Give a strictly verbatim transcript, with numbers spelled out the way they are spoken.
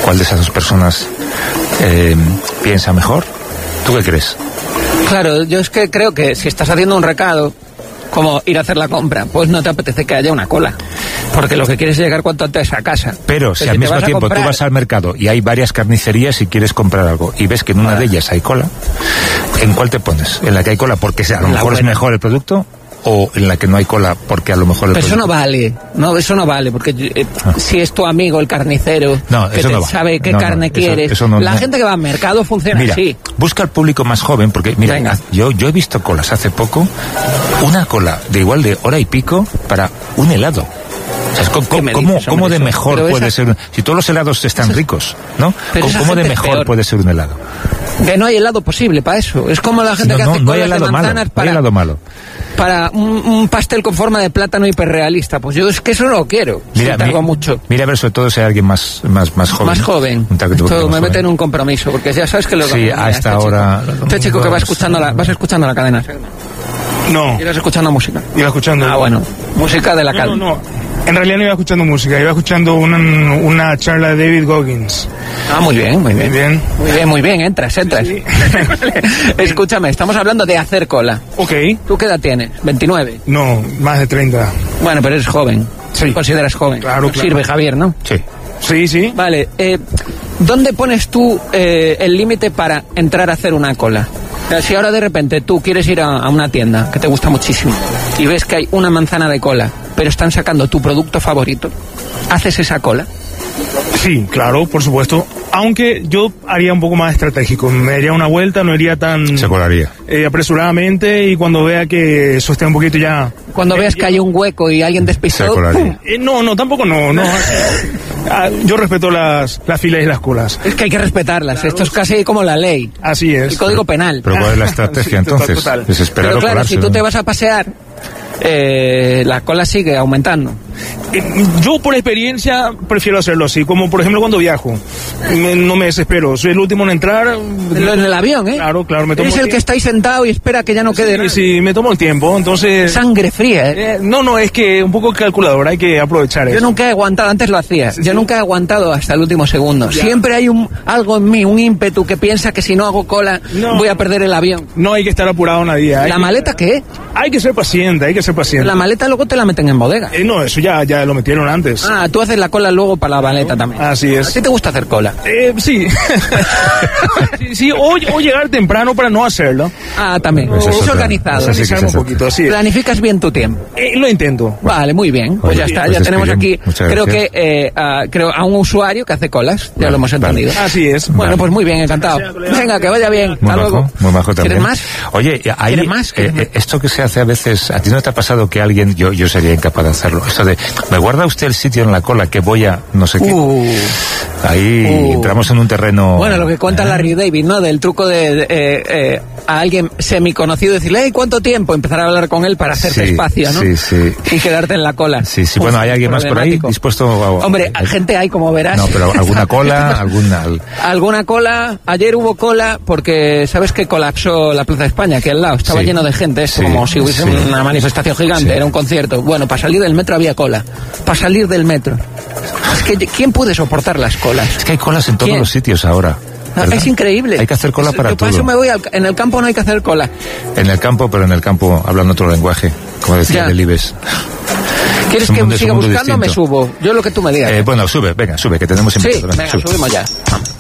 cuál de esas dos personas eh, piensa mejor. ¿Tú qué crees? Claro, yo es que creo que si estás haciendo un recado, como ir a hacer la compra, pues no te apetece que haya una cola, porque lo que quieres es llegar cuanto antes a casa. Pero si al mismo tiempo comprar... tú vas al mercado y hay varias carnicerías y quieres comprar algo y ves que en una ah. de ellas hay cola, ¿en cuál te pones? ¿En la que hay cola porque a lo mejor es mejor el producto? ¿O en la que no hay cola porque a lo mejor... El Pero eso no vale, no, eso no vale, porque eh, ah. si es tu amigo el carnicero, no, que eso te no vale. sabe qué no, carne no, quieres, eso, eso no, la no. gente que va al mercado funciona mira, así. Busca al público más joven, porque mira, Venga. yo yo he visto colas hace poco, una cola de igual de hora y pico para un helado. O sea, ¿Cómo, cómo, cómo, cómo de mejor pero puede esa... ser? Si todos los helados están esa... ricos, ¿no? Pero ¿Cómo, cómo de mejor peor. puede ser un helado? Que no hay helado posible para eso. Es como la gente no, que no, hace no colas de manzanas malo, para, no hay helado malo. para un, un pastel con forma de plátano hiperrealista. Pues yo es que eso no lo quiero. Mira, si mi, mucho. mira a ver, sobre todo si hay alguien más, más, más joven. Más joven. Un Esto me mete en un compromiso, porque ya sabes que lo Sí, a esta este hora... Chico. Este chico que va escuchando la, vas escuchando la cadena. No. ¿Ibas escuchando música? Iba escuchando. Ah, bueno. Música de la cadena. No, no, no. En realidad no iba escuchando música, iba escuchando una, una charla de David Goggins. Ah, muy bien, muy bien. Muy bien, muy bien, muy bien. entras, entras. Sí, sí. Escúchame, estamos hablando de hacer cola. Ok. ¿Tú qué edad tienes? ¿veintinueve? No, más de treinta. Bueno, pero eres joven. Sí. ¿Consideras joven? Claro, claro. Sirve, Javier, ¿no? Sí. Sí, sí. Vale, eh, ¿dónde pones tú eh, el límite para entrar a hacer una cola? O sea, si ahora de repente tú quieres ir a, a una tienda que te gusta muchísimo y ves que hay una manzana de cola, pero están sacando tu producto favorito, ¿haces esa cola? Sí, claro, por supuesto. Aunque yo haría un poco más estratégico. Me daría una vuelta, no iría tan... Se colaría. Eh, apresuradamente, y cuando vea que eso esté un poquito ya... Cuando eh, veas ya... que hay un hueco y alguien despistó... Se colaría. Eh, no, no, tampoco no. no. ah, yo respeto las, las filas y las colas. Es que hay que respetarlas. Claro, esto es casi como la ley. Así es. El código penal. Pero ¿cuál es la estrategia sí, entonces? Total, total. Desesperar Pero o claro, colarse, si tú ¿no? te vas a pasear, eh, la cola sigue aumentando. Eh, yo por experiencia prefiero hacerlo así, como por ejemplo cuando viajo. Me, no me desespero, soy el último en entrar. En el avión, ¿eh? Claro, claro, me tomo Eres el que está ahí sentado y espera que ya no quede sí, nada. Sí, me tomo el tiempo, entonces... Sangre fría, ¿eh? eh no, no, es que un poco calculador, hay que aprovechar Yo eso. nunca he aguantado, antes lo hacía, sí, yo sí. nunca he aguantado hasta el último segundo. Ya. Siempre hay un algo en mí, un ímpetu que piensa que si no hago cola no, voy a perder el avión. No hay que estar apurado nadie. ¿La que, maleta qué? Hay que ser paciente, hay que ser paciente. La maleta luego te la meten en bodega. Eh, no, eso ya, ya lo metieron antes. Ah, tú haces la cola luego para la maleta también. Así es. ¿A ti te gusta hacer cola? Eh, sí. sí, sí o, o llegar temprano para no hacerlo. Ah, también. Pues es eso, organizado. eso sí que Organizarme un poquito, así es. Planificas bien tu tiempo. Eh, lo intento. Vale, muy bien. Pues Oye, ya está, pues ya es tenemos que aquí, muchas creo gracias. que, eh, a, creo a un usuario que hace colas, ya vale, lo hemos entendido. Vale. Así es. Bueno, Vale. pues muy bien, encantado. Venga, que vaya bien. Muy Hasta bajo, luego. muy bajo también. ¿Quieres más? Oye, ahí, ¿Quieres más? ¿Quieres eh, más? eh, esto que se hace a veces, ¿a ti no te ha pasado que alguien, yo yo sería incapaz de hacerlo, esto de, me guarda usted el sitio en la cola que voy a no sé qué? Uh, ahí uh. entramos en un terreno... Bueno, lo que cuenta ¿eh? Larry David, ¿no? Del truco de, de eh, eh, a alguien semiconocido decirle, hey, ¿cuánto tiempo? Empezar a hablar con él para hacerte Sí, espacio, ¿no? sí, sí. Y quedarte en la cola. Sí, sí, Uf, bueno, ¿hay alguien más por ahí problemático. dispuesto a... Hombre, gente hay, como verás. No, pero alguna cola, alguna... Alguna cola. Ayer hubo cola porque, ¿sabes que colapsó la Plaza de España? Que al lado estaba Sí. lleno de gente, es Sí, como si hubiese sí. una manifestación gigante, Sí. era un concierto. Bueno, para salir del metro había cola. Para salir del metro. Es que, ¿quién puede soportar las colas? Es que hay colas en todos ¿Quién? los sitios ahora. ¿verdad? Es increíble. Hay que hacer cola para Yo todo. Por eso me voy al, en el campo no hay que hacer cola. En el campo, pero en el campo hablan otro lenguaje, como decía Ya. Delibes. ¿Quieres Es un que mundo- es siga un mundo buscando o me distinto. subo? Yo lo que tú me digas. Eh, bueno, sube, venga, sube, que tenemos sí, invitado. venga, sube. subimos ya. Vamos.